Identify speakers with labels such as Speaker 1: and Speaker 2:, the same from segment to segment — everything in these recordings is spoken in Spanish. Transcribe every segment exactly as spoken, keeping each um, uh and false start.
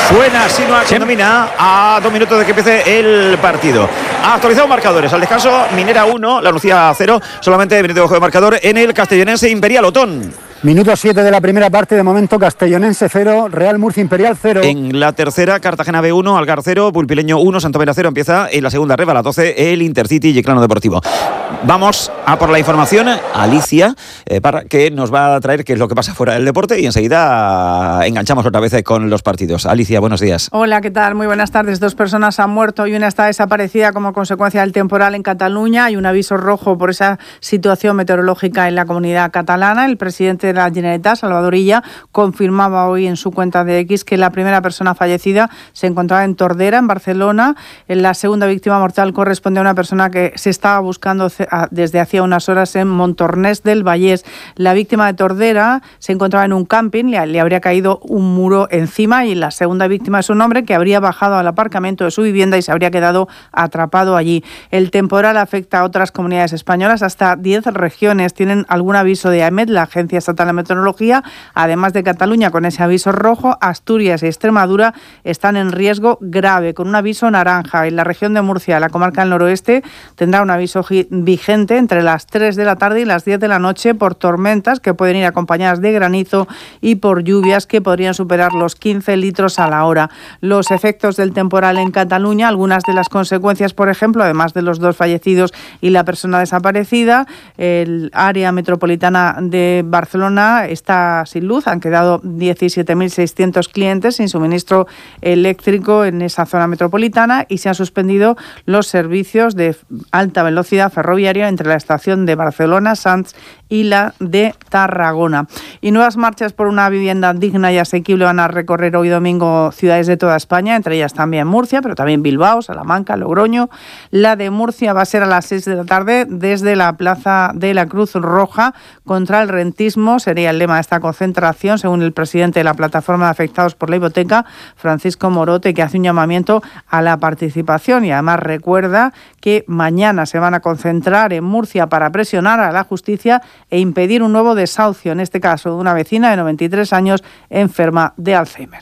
Speaker 1: Suena Sinoa que domina a dos minutos de que empiece el partido. Ha actualizado marcadores. Al descanso, Minera uno, La Nucía cero. Solamente minuto de juego de marcador en el castellonense Imperial Otón.
Speaker 2: Minuto siete de la primera parte, de momento Castellonense cero, Real Murcia Imperial cero.
Speaker 1: En la tercera, Cartagena B uno, Algar cero, Pulpileño uno, Santomera cero. Empieza en la segunda reba, a las doce, el Intercity Yeclano Deportivo. Vamos a por la información, Alicia, eh, para que nos va a traer qué es lo que pasa fuera del deporte y enseguida enganchamos otra vez con los partidos. Alicia, buenos días.
Speaker 3: Hola, ¿qué tal? Muy buenas tardes. Dos personas han muerto y una está desaparecida como consecuencia del temporal en Cataluña. Hay un aviso rojo por esa situación meteorológica en la comunidad catalana. El presidente de la Generalitat, Salvador Illa, confirmaba hoy en su cuenta de X que la primera persona fallecida se encontraba en Tordera, en Barcelona. La segunda víctima mortal corresponde a una persona que se estaba buscando desde hacía unas horas en Montornès del Vallès. La víctima de Tordera se encontraba en un camping, le, le habría caído un muro encima, y la segunda víctima es un hombre que habría bajado al aparcamiento de su vivienda y se habría quedado atrapado allí. El temporal afecta a otras comunidades españolas. Hasta diez regiones tienen algún aviso de AEMET, la Agencia Estatal de Meteorología. Además de Cataluña con ese aviso rojo, Asturias y Extremadura están en riesgo grave con un aviso naranja. En la región de Murcia, la comarca del noroeste, tendrá un aviso vigente entre las tres de la tarde y las diez de la noche por tormentas que pueden ir acompañadas de granizo y por lluvias que podrían superar los quince litros a la hora. Los efectos del temporal en Cataluña, algunas de las consecuencias, por ejemplo, además de los dos fallecidos y la persona desaparecida, el área metropolitana de Barcelona está sin luz. Han quedado diecisiete mil seiscientos clientes sin suministro eléctrico en esa zona metropolitana y se han suspendido los servicios de alta velocidad ferroviaria entre la estación de Barcelona, Sants y la de Tarragona. Y nuevas marchas por una vivienda digna y asequible van a recorrer hoy domingo ciudades de toda España, entre ellas también Murcia, pero también Bilbao, Salamanca, Logroño. La de Murcia va a ser a las seis de la tarde desde la Plaza de la Cruz Roja. Contra el rentismo sería el lema de esta concentración, según el presidente de la plataforma de afectados por la hipoteca, Francisco Morote, que hace un llamamiento a la participación y además recuerda que mañana se van a concentrar en Murcia para presionar a la justicia e impedir un nuevo desahucio, en este caso de una vecina de noventa y tres años enferma de Alzheimer.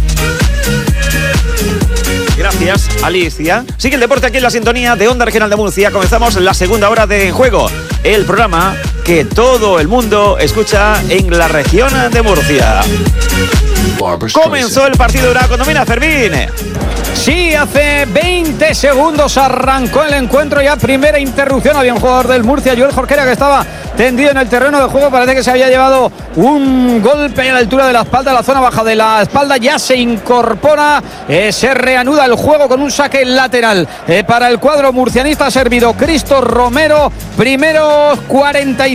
Speaker 1: Gracias, Alicia. Sigue el deporte aquí en la sintonía de Onda Regional de Murcia. Comenzamos la segunda hora de En Juego, el programa que todo el mundo escucha en la región de Murcia. Comenzó el partido de cuando domina Fermín.
Speaker 4: Sí, hace veinte segundos arrancó el encuentro, ya primera interrupción. Había un jugador del Murcia, Joel Jorquera, que estaba tendido en el terreno de juego. Parece que se había llevado un golpe a la altura de la espalda, la zona baja de la espalda. Ya se incorpora, eh, se reanuda el juego con un saque lateral eh, para el cuadro murcianista. Ha servido Cristo Romero, primeros cuarenta y